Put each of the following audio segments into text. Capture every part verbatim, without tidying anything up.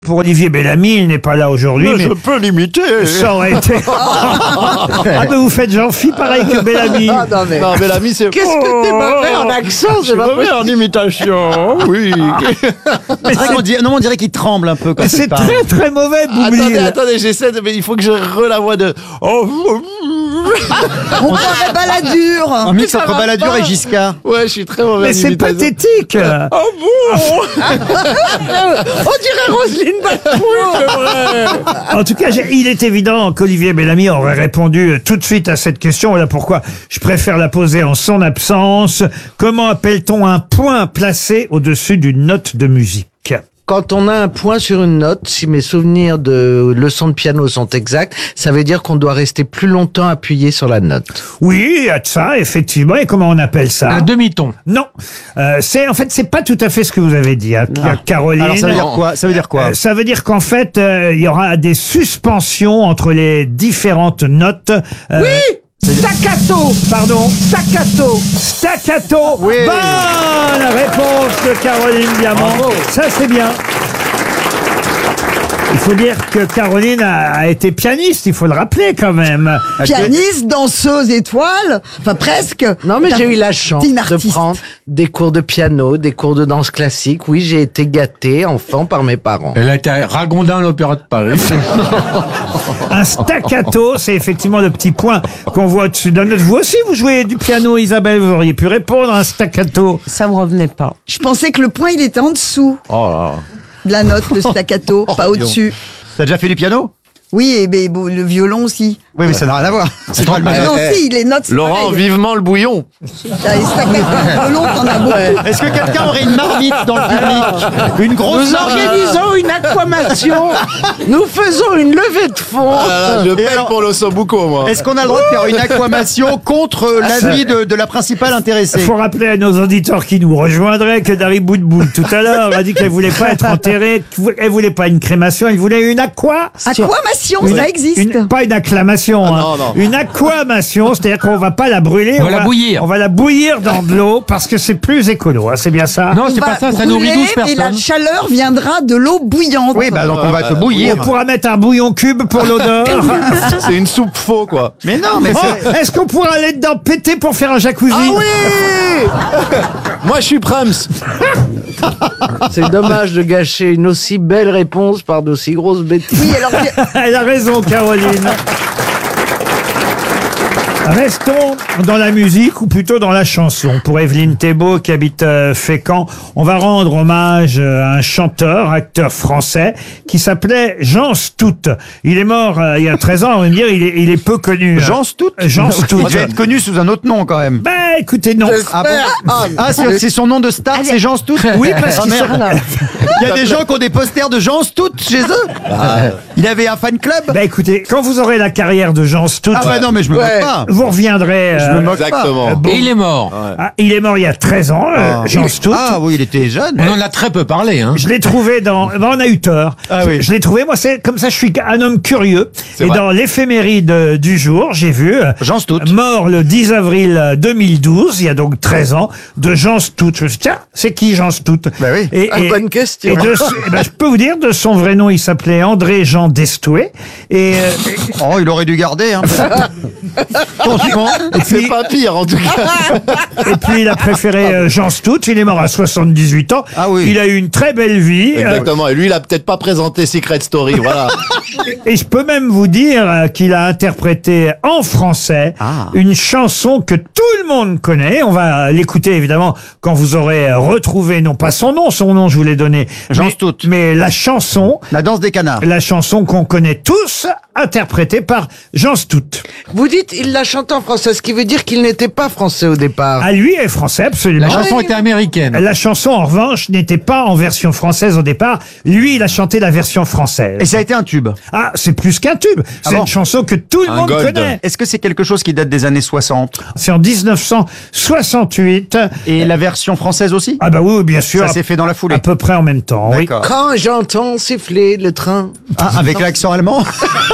Pour Olivier Bellamy, il n'est pas là aujourd'hui. Mais mais je peux l'imiter. ça aurait été... Ah, mais vous faites Jean-Phi pareil que Bellamy. Ah, non, mais... Non, Bellamy, c'est... Qu'est-ce que t'es mauvais en accent, Je c'est suis pas mauvais possible. en imitation, oui. C'est vrai qu'on dirait, non, on dirait qu'il tremble un peu quand C'est il parle. très très mauvais, Attendez, Boublil. attendez, j'essaie de... Mais il faut que je re la voix de... Oh, On croirait Balladur. Un mix ça entre va Balladur pas. et Giscard. ouais, je suis très mauvais Mais en c'est imitation. pathétique. Oh bon. On dirait Roselyne Bachelot. C'est vrai. En tout cas, j'ai- il est évident qu'Olivier Bellamy aurait répondu tout de suite à cette question. Voilà pourquoi je préfère la poser en son absence. Comment appelle-t-on un point placé au-dessus d'une note de musique ? Quand on a un point sur une note, si mes souvenirs de leçons de piano sont exacts, ça veut dire qu'on doit rester plus longtemps appuyé sur la note. Oui, il y a de ça, effectivement. Et comment on appelle ça ? Un demi-ton. Non, euh, c'est en fait c'est pas tout à fait ce que vous avez dit, hein, Caroline. Alors ça veut dire quoi Ça veut dire quoi Euh, ça veut dire qu'en fait, euh, il y aura des suspensions entre les différentes notes. Euh, Oui, staccato. Pardon, staccato, staccato. Oui. Bonne réponse de Caroline Diamant. Ça c'est bien. Il faut dire que Caroline a, a été pianiste, il faut le rappeler quand même. Pianiste, danseuse, étoile, enfin presque. Non, mais j'ai eu la chance T'es une de artiste. prendre des cours de piano, des cours de danse classique. Oui, j'ai été gâté enfant par mes parents. Elle a été à Ragondin à l'Opéra de Paris. Un staccato, c'est effectivement le petit point qu'on voit au-dessus de la note. Vous aussi, vous jouez du piano, Isabelle, vous auriez pu répondre un staccato. Ça me revenait pas. Je pensais que le point il était en dessous Oh là. de la note, le staccato, pas au-dessus. T'as déjà fait du piano? Oui, et ben, bon, le violon aussi. Oui, mais ça n'a rien à voir. C'est pas le Ah même. non, si, les notes, c'est Laurent, pareil. vivement le bouillon. T'as les staccato, le violon, t'en as beaucoup. Est-ce que quelqu'un aurait une marmite dans le public? Une grosse Nous marmite. organisons une aquamation. Nous faisons une levée de fonds. Ah là là, je Et paye alors- pour l'ossobuco, moi. Est-ce qu'on a le droit de faire une aquamation contre l'avis de, de la principale intéressée? Il faut rappeler à nos auditeurs qui nous rejoindraient que Dari Boudboul, tout à l'heure, a dit qu'elle voulait pas être enterrée, qu'elle voulait pas une crémation, elle voulait une aqua. Aquamation, Une- ça existe. une- pas une acclamation, hein. non, non. Une aquamation, c'est-à-dire qu'on va pas la brûler. On va la bouillir. On va la bouillir dans de l'eau parce que c'est plus écolo, hein, c'est bien ça. Non, On c'est va pas ça, ça nourrit brûler douze et la personnes. chaleur viendra de l'eau bouillante. Oui, bah donc on va te On bouillir. pourra mettre un bouillon cube pour l'odeur. C'est une soupe faux, quoi. Mais non, mais c'est... Oh, est-ce qu'on pourra aller dedans péter pour faire un jacuzzi? Ah oui. Moi, je suis Prams. C'est dommage de gâcher une aussi belle réponse par d'aussi grosses bêtises. Oui, alors, Elle a raison, Caroline. Restons dans la musique, ou plutôt dans la chanson. Pour Evelyne Thébault, qui habite euh, Fécamp, on va rendre hommage euh, à un chanteur, acteur français, qui s'appelait Jean Stout. Il est mort euh, il y a treize ans, on va me dire, il est, il est peu connu. Jean Stout? Jean Stout. Il devait être connu sous un autre nom quand même. Ben, écoutez, non. Ah bon? Ah, c'est c'est son nom de star, c'est Jean Stout? Oui, parce Ah, qu'ils merde. sont... Il y a des gens qui ont des posters de Jean Stout chez eux. Il avait un fan club. Ben, écoutez, quand vous aurez la carrière de Jean Stout, Ah bah non, mais je me moque Ouais. pas. vous reviendrez... Je euh, me moque pas. Exactement. bon. Et il est mort. Ah, il est mort il y a treize ans, euh, Ah, Jean il- Stout. Ah oui, il était jeune. On en a très peu parlé, hein. Je l'ai trouvé dans... ben, on a eu tort. Ah oui. Je l'ai trouvé, moi, c'est comme ça, je suis un homme curieux. Et vrai. dans l'éphéméride euh, du jour, j'ai vu... euh, Jean Stout. Mort le dix avril deux mille douze, il y a donc treize ans, de Jean Stout. Je me suis dit, tiens, c'est qui Jean Stout? Bah oui. Et, Ah, bonne question. Et de, eh ben, je peux vous dire, de son vrai nom, il s'appelait André Jean Destoué. Et, euh, Oh, il aurait dû garder. Hein. Franchement. C'est pas pire, en tout cas. et puis, il a préféré euh, Jean Stout. Il est mort à soixante-dix-huit ans. Ah oui. Il a eu une très belle vie. Euh, Exactement. Et lui, il a peut-être pas présenté Secret Story, voilà. Et je peux même vous dire euh, qu'il a interprété en français Ah. une chanson que tout le monde connaît. On va l'écouter évidemment quand vous aurez euh, retrouvé, non pas son nom, son nom je vous l'ai donné, Jean mais, Stout. mais la chanson, La danse des canards. la chanson qu'on connaît tous, interprétée par Jean Stout. Vous dites, il l'a chanté en français, ce qui veut dire qu'il n'était pas français au départ. À lui est français, absolument. La chanson était américaine. La chanson, en revanche, n'était pas en version française au départ. Lui, il a chanté la version Et française. ça a été un tube. Ah, c'est plus qu'un tube. C'est bon une chanson que tout le Un monde gold. connaît. Est-ce que c'est quelque chose qui date des années soixante? C'est en dix-neuf cent soixante-huit. Et la version française aussi? Ah bah oui, bien sûr. Ça s'est fait dans la foulée. À peu près en même temps, oui. D'accord. Quand j'entends siffler le train. Ah, avec l'accent allemand?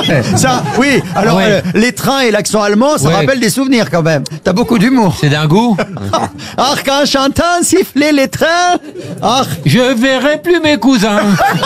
Ça, oui. Alors, Ouais. euh, les trains et l'accent allemand, ça Ouais. rappelle des souvenirs quand même. T'as beaucoup d'humour. C'est d'un goût. Ah, quand j'entends siffler les trains. Ah, Je verrai plus mes cousins.